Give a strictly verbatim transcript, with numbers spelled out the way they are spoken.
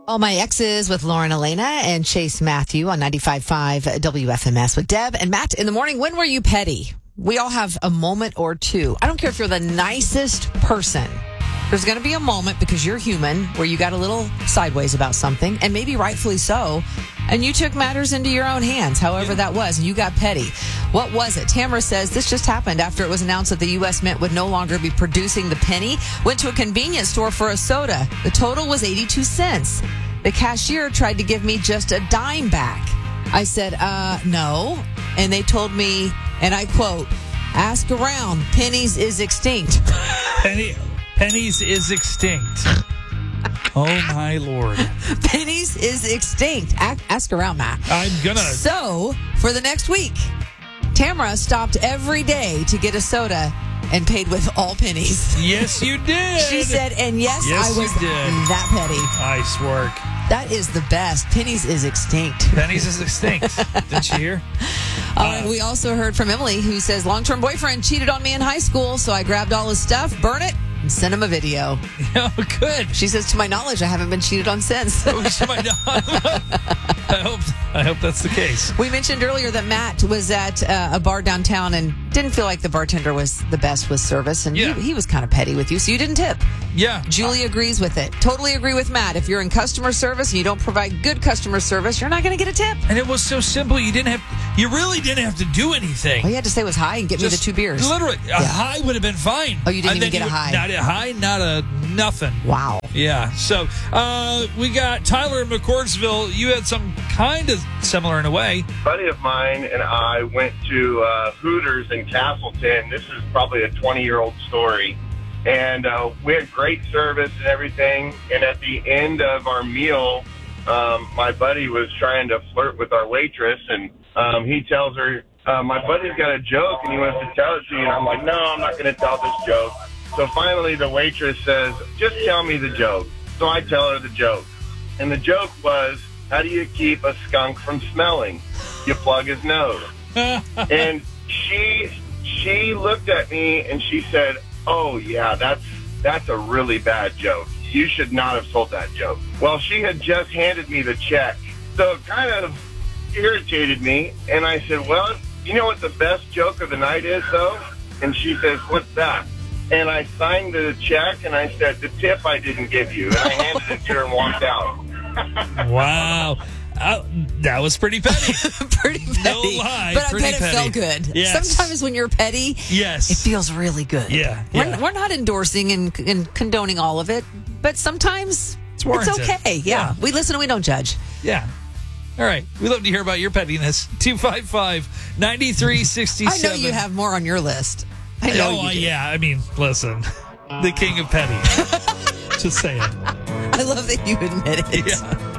All My Exes with Lauren Elena and Chase Matthew on ninety-five point five W F M S with Deb and Matt in the morning. When were you petty? We all have a moment or two. I don't care if you're the nicest person. There's going to be a moment, because you're human, where you got a little sideways about something, and maybe rightfully so, and you took matters into your own hands, however that was, and you got petty. What was it? Tamara says this just happened after it was announced that the U S Mint would no longer be producing the penny. Went to a convenience store for a soda. The total was eighty-two cents. The cashier tried to give me just a dime back. I said, uh, no. And they told me, and I quote, ask around, pennies is extinct. Penny... Pennies is extinct. Oh, my Lord. Pennies is extinct. Ask, ask around, Matt. I'm gonna. So, for the next week, Tamara stopped every day to get a soda and paid with all pennies. Yes, you did. She said, and yes, yes I was you did. that petty. Nice work. That is the best. Pennies is extinct. Pennies is extinct. Didn't you hear? Uh, we also heard from Emily, who says, long-term boyfriend cheated on me in high school, so I grabbed all his stuff, burn it, and send him a video. Oh, good. She says, to my knowledge, I haven't been cheated on since. I hope I hope that's the case. We mentioned earlier that Matt was at uh, a bar downtown and didn't feel like the bartender was the best with service, and yeah. he, he was kind of petty with you, so you didn't tip. Yeah. Julie agrees with it. Totally agree with Matt. If you're in customer service and you don't provide good customer service, you're not going to get a tip. And it was so simple. You didn't have, you really didn't have to do anything. All you had to say was hi and get Just me the two beers. Literally, a Yeah. high would have been fine. Oh, you didn't And even then get a you- high. Not a high, not a nothing. Wow. Yeah. So uh, we got Tyler in McCordsville. You had some kind of similar in a way. A buddy of mine and I went to uh, Hooters in Castleton. This is probably a twenty-year-old story. And uh, we had great service and everything. And at the end of our meal, um, my buddy was trying to flirt with our waitress. And um, he tells her, uh, my buddy's got a joke and he wants to tell it to you. And I'm like, no, I'm not going to tell this joke. So finally the waitress says, just tell me the joke. So I tell her the joke. And the joke was, how do you keep a skunk from smelling? You plug his nose. And she she looked at me and she said, oh, yeah, that's that's a really bad joke. You should not have told that joke. Well, she had just handed me the check. So it kind of irritated me. And I said, well, you know what the best joke of the night is, though? And she says, what's that? And I signed the check and I said, the tip I didn't give you. And I handed it to her and walked out. Wow. Uh, that was pretty petty. Pretty petty. No lie. But I pretty bet it petty. felt good. Yes. Sometimes when you're petty, yes, it feels really good. Yeah. We're, yeah. we're not endorsing and, and condoning all of it, but sometimes It's warranted. it's okay. Yeah. Yeah. We listen and we don't judge. Yeah. All right. We love to hear about your pettiness. two five five, nine three six seven. I know you have more on your list. I know Oh, you do. yeah. I mean, listen. The king of petty. Just saying. I love that you admit it. Yeah.